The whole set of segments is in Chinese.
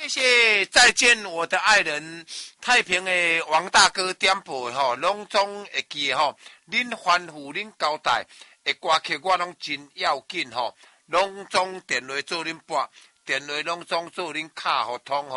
谢谢，再见，我的爱人。太平的王大哥点播的拢总会记的恁吩咐恁交代的歌曲，我拢真要紧拢总电话做恁拨，电话拢总做恁卡互通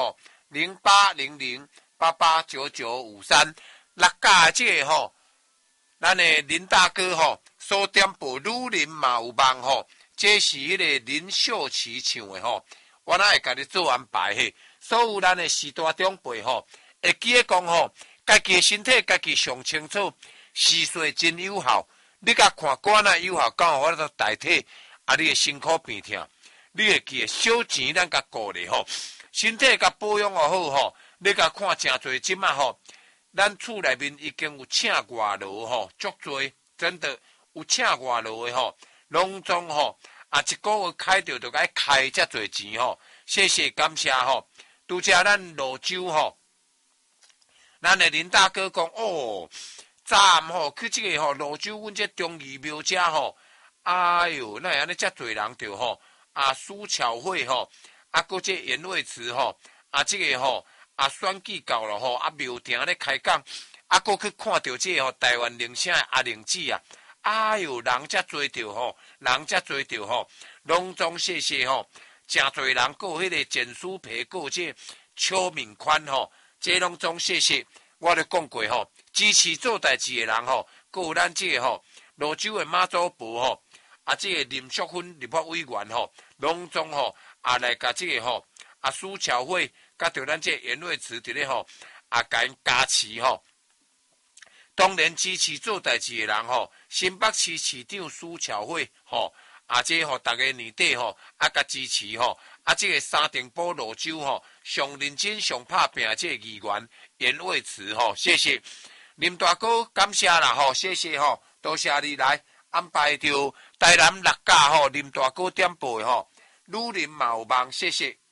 0800889953。六甲这个咱的林大哥所点播女人嘛有梦这是迄个林秀琪唱的我哪会甲你做安排所有咱的时代长辈会记得讲家己的身体家己上清楚，时岁真有效。你甲看肝仔有效，敢有法度代替你的辛苦病痛？你会记得小钱咱甲顾咧身体甲保养好你甲看诚侪针咱厝内面已经有请外劳足侪，真的有请外劳的拢总一个月开着就该开遮侪钱谢谢感谢拄则咱泸州咱的林大哥讲早暗去这个泸州阮这忠义庙遮哎哟，那安尼遮侪人着苏巧慧搁这严卫慈这个选举到了庙埕咧开讲搁去看着这个台湾铃声的阿玲子哎哟，人遮多着人遮多着拢总谢谢诚侪人过迄个简书培过这邱敏宽这拢总谢谢。我咧讲过支持做代志的人搁有咱这个泸州的妈祖婆这个林淑芬立法委员拢总来甲这个苏巧慧甲着咱这严卫慈伫咧甲因加持当然支持做代志的人新北市市长苏巧慧这大家年底甲支持这个三重埔泸州上认真上拍拼这个议员严卫慈谢谢林大哥，感谢啦谢谢多谢你来安排着台南六甲林大哥点播的女人嘛有梦，谢谢。